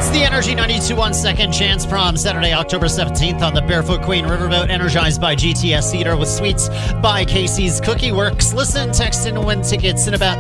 The Energy 92.1 Second Chance Prom, Saturday, October 17th on the Barefoot Queen Riverboat, energized by GTS Theater with suites by Casey's Cookie Works. Listen, text, and win tickets in about